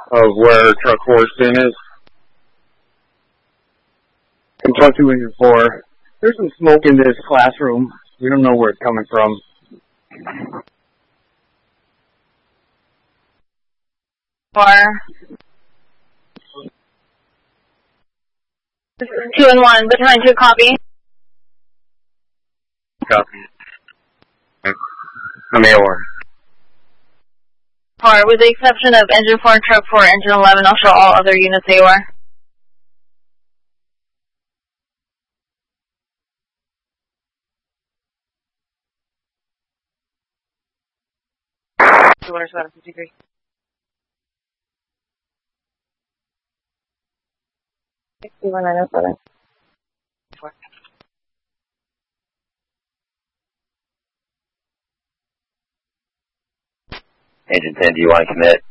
of where truck 4 spin is. And 2284. There's some smoke in this classroom. We don't know where it's coming from. Four. 2 and 1, battalion 2, copy. Copy. I'm AOR. 4, with the exception of engine 4 and truck 4, engine 11, I'll show all other units AOR. Orders about 53. Agent 10, do you want to commit?